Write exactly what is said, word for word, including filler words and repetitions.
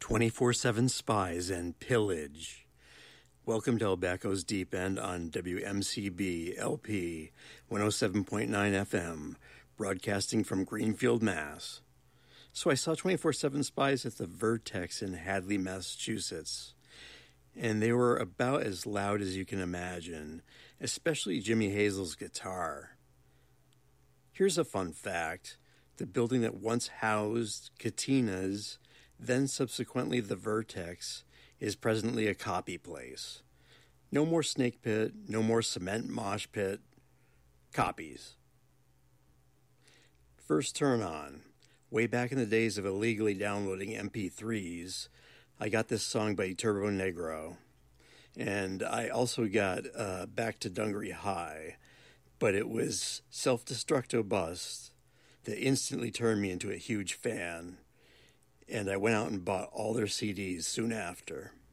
twenty-four seven Spies and Pillage. Welcome to El Baco's Deep End on W M C B L P one oh seven point nine F M, broadcasting from Greenfield, Mass. So I saw twenty-four seven Spies at the Vertex in Hadley, Massachusetts. And they were about as loud as you can imagine, especially Jimmy Hazel's guitar. Here's a fun fact. The building that once housed Katina's, then subsequently the Vertex, is presently a copy place. No more snake pit, no more cement mosh pit. Copies. First turn on. Way back in the days of illegally downloading M P threes, I got this song by Turbo Negro. And I also got uh, Back to Dungaree High, but it was Self-Destructo Bust that instantly turned me into a huge fan. And I went out and bought all their C Ds soon after.